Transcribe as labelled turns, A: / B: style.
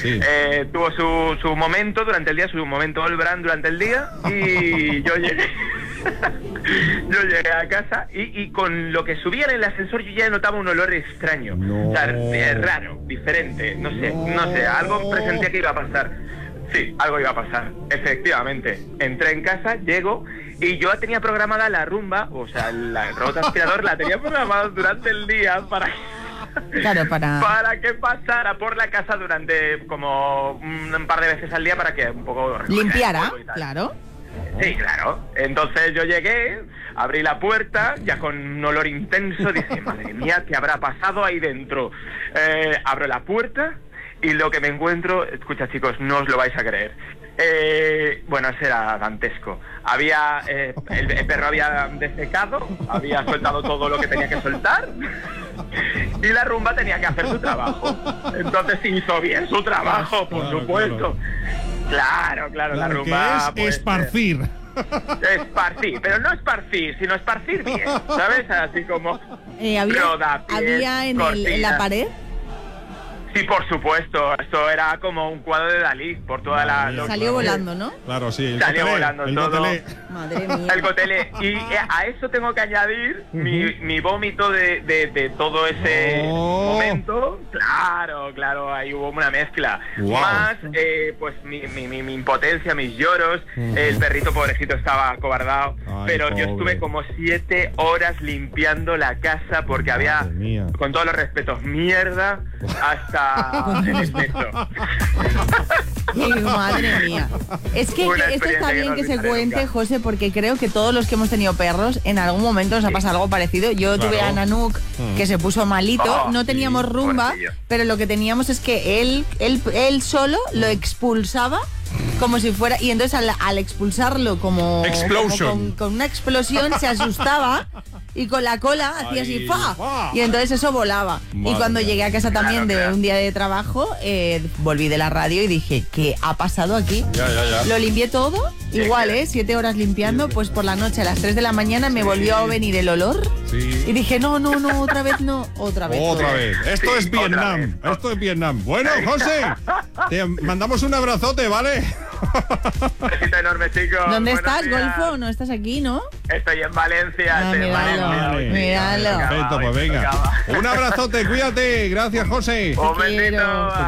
A: Sí.
B: Tuvo su momento durante el día, su momento all brand durante el día, y yo llegué a casa y con lo que subía en el ascensor yo ya notaba un olor extraño.
A: No.
B: O sea, raro, diferente, no sé, algo presentía que iba a pasar. Sí, algo iba a pasar, efectivamente. Entré en casa, llego y yo tenía programada la rumba, o sea, el robot aspirador la tenía programada durante el día para que pasara por la casa durante como un par de veces al día para que un poco
C: limpiara, claro.
B: Sí, claro. Entonces yo llegué, abrí la puerta, ya con un olor intenso, dije, madre mía, ¿qué habrá pasado ahí dentro? Abro la puerta y lo que me encuentro, escucha chicos, no os lo vais a creer. Bueno, eso era dantesco. Había el perro había defecado, había soltado todo lo que tenía que soltar y la rumba tenía que hacer su trabajo. Entonces hizo bien su trabajo, por supuesto. Claro, la rumba
A: que es esparcir.
B: Esparcir, pero no esparcir, sino esparcir bien, ¿sabes? Así como
C: ¿Había en la pared?
B: Sí, por supuesto. Esto era como un cuadro de Dalí por toda la...
C: Salió volando, ¿no?
A: Claro, sí.
B: Salió volando todo.
C: Madre mía.
B: El gotelé. Y a eso tengo que añadir mi vómito de todo ese momento. Claro, ahí hubo una mezcla.
A: Wow.
B: Más, pues, mi impotencia, mis lloros. El perrito pobrecito estaba acobardado.
A: Ay,
B: pero
A: pobre.
B: yo estuve como 7 horas limpiando la casa porque había, con todos los respetos, mierda hasta el exceso.
C: Madre mía. Es que esto está bien que se cuente, José, porque creo que todos los que hemos tenido perros en algún momento nos ha pasado algo parecido. Yo tuve a Nanook que se puso malito, no teníamos rumba, pero lo que teníamos es que él solo lo expulsaba como si fuera, y entonces al expulsarlo como con una explosión se asustaba y con la cola hacía así ¡fa! Y entonces eso volaba.
A: Madre
C: y cuando
A: mía.
C: llegué a casa también de un día de trabajo, volví de la radio y dije, ¿qué ha pasado aquí?
A: Ya.
C: Lo limpié todo, igual, 7 horas limpiando, pues por la noche a las 3 de la mañana me volvió a venir el olor.
A: Sí.
C: Y dije, no, otra vez no, otra vez.
A: Esto es Vietnam. Esto es Vietnam. Bueno, José, te mandamos un abrazote, ¿vale?
B: Un besito enorme, chicos.
C: ¿Dónde
B: Buenos
C: estás,
B: días.
C: Golfo? ¿No estás aquí, no?
B: Estoy en Valencia.
C: Míralo.
A: Perfecto, pues venga. Un abrazote, cuídate. Gracias, José.
B: Un besito.
C: Quiero.